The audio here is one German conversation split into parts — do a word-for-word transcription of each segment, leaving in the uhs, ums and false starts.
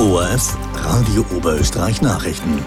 O R F Radio Oberösterreich Nachrichten.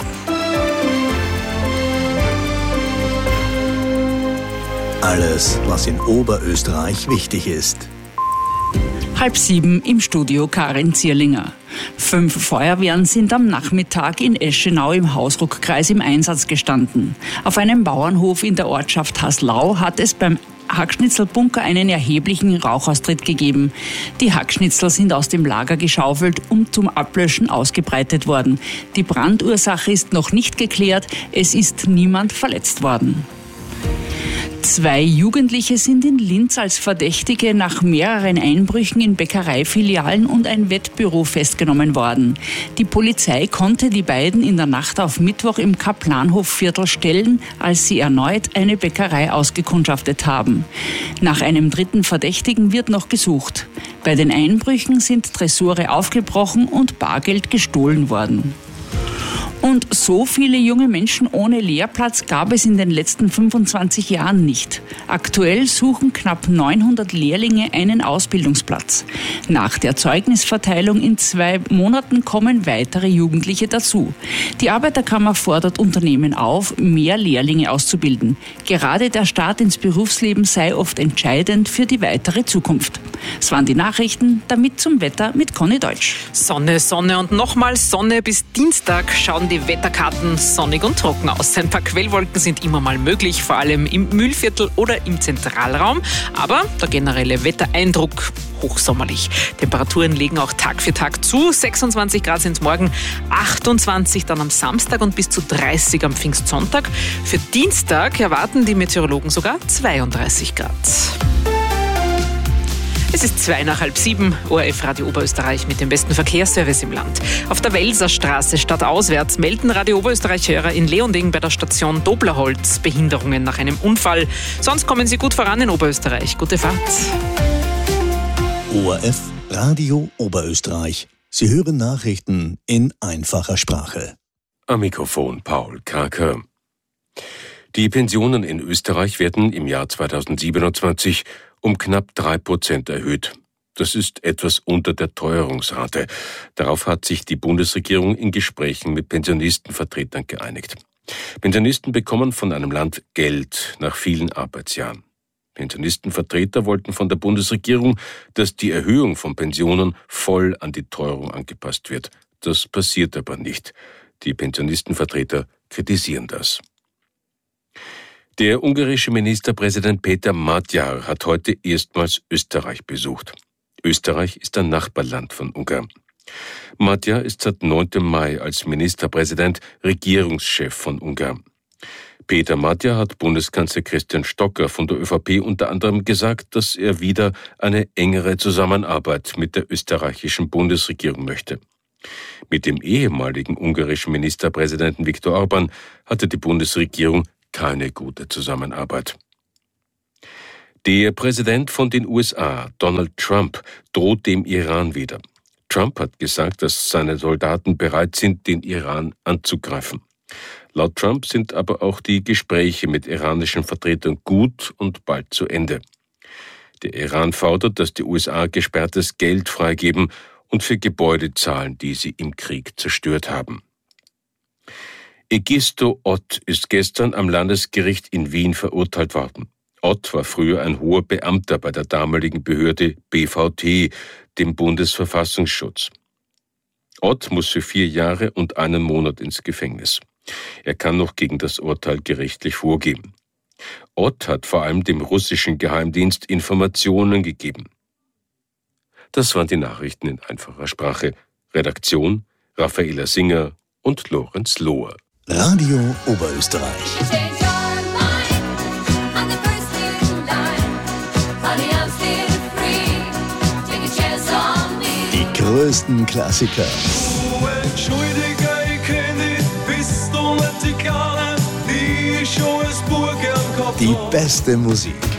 Alles, was in Oberösterreich wichtig ist. Halb sieben im Studio Karin Zierlinger. Fünf Feuerwehren sind am Nachmittag in Eschenau im Hausruckkreis im Einsatz gestanden. Auf einem Bauernhof in der Ortschaft Haslau hat es beim Hackschnitzelbunker einen erheblichen Rauchaustritt gegeben. Die Hackschnitzel sind aus dem Lager geschaufelt und zum Ablöschen ausgebreitet worden. Die Brandursache ist noch nicht geklärt, es ist niemand verletzt worden. Zwei Jugendliche sind in Linz als Verdächtige nach mehreren Einbrüchen in Bäckereifilialen und ein Wettbüro festgenommen worden. Die Polizei konnte die beiden in der Nacht auf Mittwoch im Kaplanhofviertel stellen, als sie erneut eine Bäckerei ausgekundschaftet haben. Nach einem dritten Verdächtigen wird noch gesucht. Bei den Einbrüchen sind Tresore aufgebrochen und Bargeld gestohlen worden. Und so viele junge Menschen ohne Lehrplatz gab es in den letzten fünfundzwanzig Jahren nicht. Aktuell suchen knapp neunhundert Lehrlinge einen Ausbildungsplatz. Nach der Zeugnisverteilung in zwei Monaten kommen weitere Jugendliche dazu. Die Arbeiterkammer fordert Unternehmen auf, mehr Lehrlinge auszubilden. Gerade der Start ins Berufsleben sei oft entscheidend für die weitere Zukunft. Das waren die Nachrichten, damit zum Wetter mit Conny Deutsch. Sonne, Sonne und nochmal Sonne. Bis Dienstag schauen die Wetterkarten sonnig und trocken aus. Ein paar Quellwolken sind immer mal möglich, vor allem im Mühlviertel oder im Zentralraum. Aber der generelle Wettereindruck hochsommerlich. Temperaturen legen auch Tag für Tag zu. sechsundzwanzig Grad sind es morgen, achtundzwanzig dann am Samstag und bis zu dreißig am Pfingstsonntag. Für Dienstag erwarten die Meteorologen sogar zweiunddreißig Grad. Es ist zwei nach halb sieben, O R F Radio Oberösterreich mit dem besten Verkehrsservice im Land. Auf der Welserstraße stadtauswärts melden Radio Oberösterreich-Hörer in Leonding bei der Station Doblerholz Behinderungen nach einem Unfall. Sonst kommen sie gut voran in Oberösterreich. Gute Fahrt. O R F Radio Oberösterreich. Sie hören Nachrichten in einfacher Sprache. Am Mikrofon Paul Kraker. Die Pensionen in Österreich werden im Jahr zweitausendsiebenundzwanzig um knapp drei Prozent erhöht. Das ist etwas unter der Teuerungsrate. Darauf hat sich die Bundesregierung in Gesprächen mit Pensionistenvertretern geeinigt. Pensionisten bekommen von einem Land Geld nach vielen Arbeitsjahren. Pensionistenvertreter wollten von der Bundesregierung, dass die Erhöhung von Pensionen voll an die Teuerung angepasst wird. Das passiert aber nicht. Die Pensionistenvertreter kritisieren das. Der ungarische Ministerpräsident Peter Magyar hat heute erstmals Österreich besucht. Österreich ist ein Nachbarland von Ungarn. Magyar ist seit neunten Mai als Ministerpräsident Regierungschef von Ungarn. Peter Magyar hat Bundeskanzler Christian Stocker von der ÖVP unter anderem gesagt, dass er wieder eine engere Zusammenarbeit mit der österreichischen Bundesregierung möchte. Mit dem ehemaligen ungarischen Ministerpräsidenten Viktor Orbán hatte die Bundesregierung keine gute Zusammenarbeit. Der Präsident von den U S A, Donald Trump, droht dem Iran wieder. Trump hat gesagt, dass seine Soldaten bereit sind, den Iran anzugreifen. Laut Trump sind aber auch die Gespräche mit iranischen Vertretern gut und bald zu Ende. Der Iran fordert, dass die U S A gesperrtes Geld freigeben und für Gebäude zahlen, die sie im Krieg zerstört haben. Egisto Ott ist gestern am Landesgericht in Wien verurteilt worden. Ott war früher ein hoher Beamter bei der damaligen Behörde B V T, dem Bundesverfassungsschutz. Ott muss für vier Jahre und einen Monat ins Gefängnis. Er kann noch gegen das Urteil gerichtlich vorgehen. Ott hat vor allem dem russischen Geheimdienst Informationen gegeben. Das waren die Nachrichten in einfacher Sprache. Redaktion Raffaela Singer und Lorenz Lohr. Radio Oberösterreich. Die größten Klassiker. Die beste Musik.